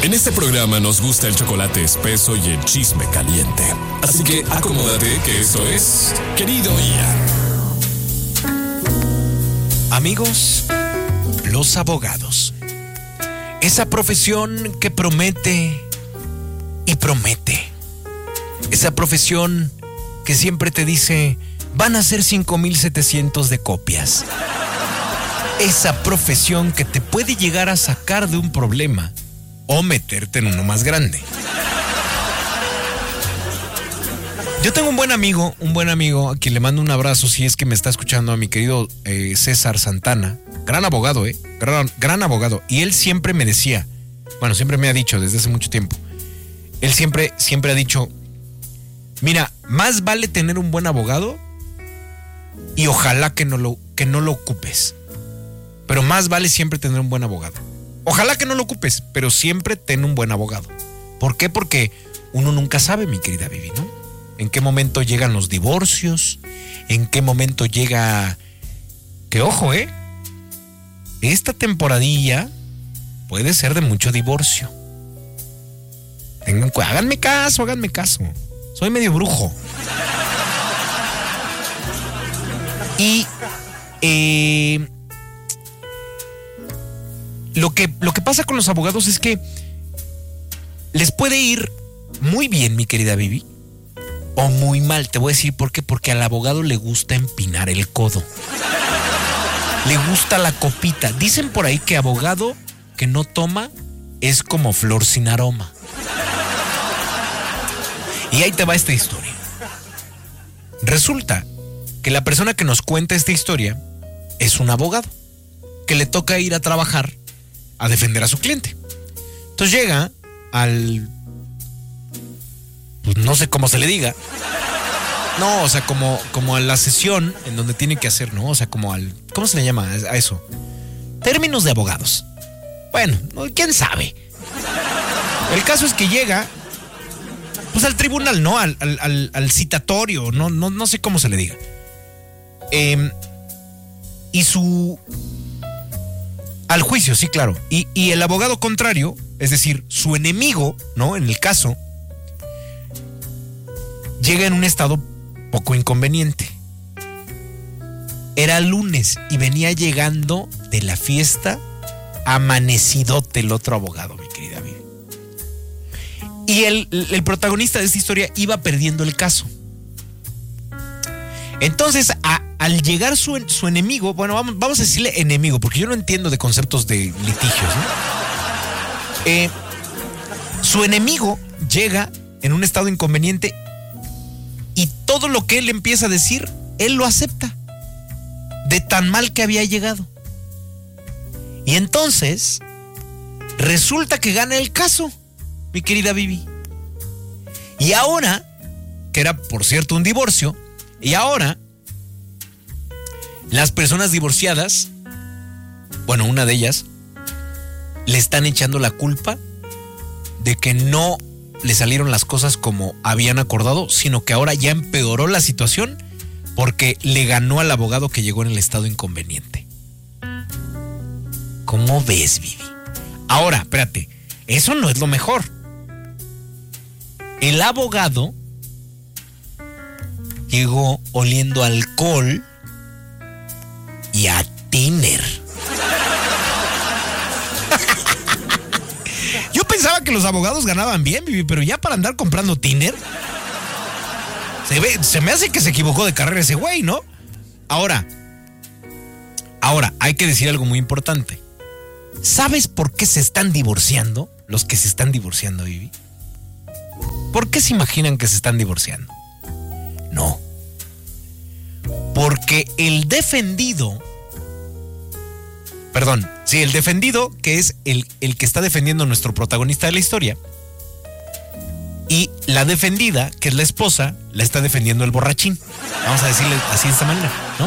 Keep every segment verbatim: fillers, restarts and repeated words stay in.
En este programa nos gusta el chocolate espeso y el chisme caliente. Así que acomódate que eso es Querido Ian. Amigos, los abogados. Esa profesión que promete y promete. Esa profesión que siempre te dice, van a ser cinco mil setecientos de copias. Esa profesión que te puede llegar a sacar de un problema o meterte en uno más grande. Yo tengo un buen amigo, un buen amigo a quien le mando un abrazo si es que me está escuchando, a mi querido eh, César Santana. Gran abogado, ¿eh? Gran, gran abogado. Y él siempre me decía, bueno, siempre me ha dicho desde hace mucho tiempo, él siempre, siempre ha dicho, mira, más vale tener un buen abogado y ojalá que no lo, que no lo ocupes. Pero más vale siempre tener un buen abogado. Ojalá que no lo ocupes, pero siempre ten un buen abogado. ¿Por qué? Porque uno nunca sabe, mi querida Vivi, ¿no? En qué momento llegan los divorcios, en qué momento llega... Que ojo, ¿eh? Esta temporadilla puede ser de mucho divorcio. Tengan cuidado, háganme caso, háganme caso. Soy medio brujo. Y... Eh... Lo que, lo que pasa con los abogados es que les puede ir muy bien, mi querida Vivi, o muy mal. Te voy a decir por qué. Porque al abogado le gusta empinar el codo. Le gusta la copita. Dicen por ahí que abogado que no toma es como flor sin aroma. Y ahí te va esta historia. Resulta que la persona que nos cuenta esta historia es un abogado que le toca ir a trabajar a defender a su cliente. Entonces llega al... pues no sé cómo se le diga. No, o sea, como, como a la sesión en donde tiene que hacer, ¿no? O sea, como al... ¿cómo se le llama a eso? Términos de abogados. Bueno, quién sabe. El caso es que llega pues al tribunal, ¿no? Al, al, al, al citatorio, no, no, no sé cómo se le diga. Eh, y su... Al juicio, sí, claro. Y, y el abogado contrario, es decir, su enemigo, ¿no? En el caso, llega en un estado poco inconveniente. Era lunes y venía llegando de la fiesta amanecidote el otro abogado, mi querida Vivi. Y el, el protagonista de esta historia iba perdiendo el caso. Entonces, a, al llegar su, su enemigo, bueno, vamos, vamos a decirle enemigo, porque yo no entiendo de conceptos de litigios, ¿no? Eh, su enemigo llega en un estado inconveniente y todo lo que él empieza a decir, él lo acepta, de tan mal que había llegado. Y entonces, resulta que gana el caso, mi querida Vivi. Y ahora, que era por cierto un divorcio, y ahora, las personas divorciadas, bueno, una de ellas, le están echando la culpa de que no le salieron las cosas como habían acordado, sino que ahora ya empeoró la situación porque le ganó al abogado que llegó en el estado inconveniente. ¿Cómo ves, Vivi? Ahora, espérate, eso no es lo mejor. El abogado llegó oliendo alcohol y a tiner. Yo pensaba que los abogados ganaban bien, Vivi, pero ya para andar comprando tiner, se ve, se me hace que se equivocó de carrera ese güey, ¿no? Ahora, ahora, hay que decir algo muy importante. ¿Sabes por qué se están divorciando? Los que se están divorciando, Vivi. ¿Por qué se imaginan que se están divorciando? No. Porque el defendido, perdón, sí, el defendido, que es el, el que está defendiendo a nuestro protagonista de la historia, y la defendida, que es la esposa, la está defendiendo el borrachín. Vamos a decirle así de esta manera, ¿no?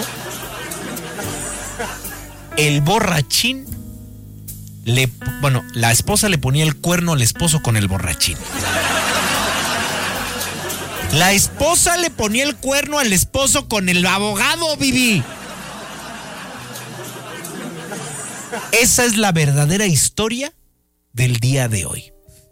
El borrachín le, bueno, la esposa le ponía el cuerno al esposo con el borrachín. La esposa le ponía el cuerno al esposo con el abogado, Vivi. Esa es la verdadera historia del día de hoy.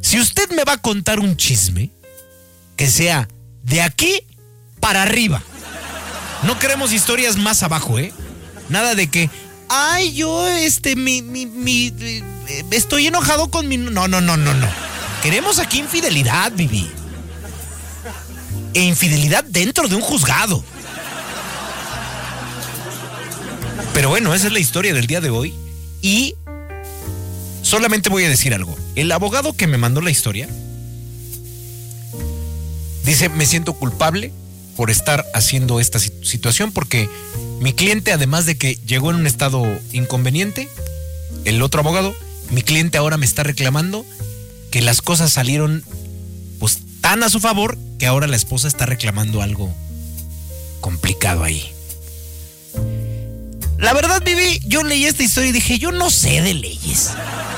Si usted me va a contar un chisme, que sea de aquí para arriba. No queremos historias más abajo, ¿eh? Nada de que, ay, yo, este, mi, mi, mi, eh, estoy enojado con mi... No, no, no, no, no. Queremos aquí infidelidad, Vivi. E infidelidad dentro de un juzgado. Pero bueno, esa es la historia del día de hoy. Y solamente voy a decir algo. El abogado que me mandó la historia dice, me siento culpable por estar haciendo esta situación porque mi cliente, además de que llegó en un estado inconveniente, el otro abogado, mi cliente ahora me está reclamando que las cosas salieron pues tan a su favor que ahora la esposa está reclamando algo complicado ahí. La verdad, Vivi, yo leí esta historia y dije, yo no sé de leyes,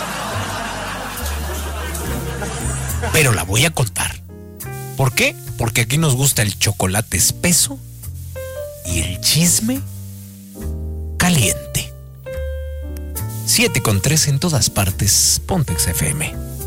pero la voy a contar. ¿Por qué? Porque aquí nos gusta el chocolate espeso y el chisme caliente. siete con tres en todas partes, Pontex F M.